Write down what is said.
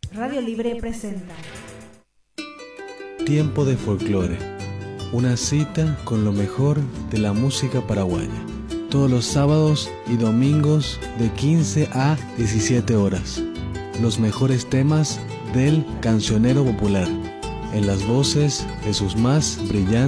Radio Libre presenta Tiempo de Folclore, una cita con lo mejor de la música paraguaya. Todos los sábados y domingos de 15 a 17 horas. Los mejores temas del cancionero popular, en las voces de sus más brillantes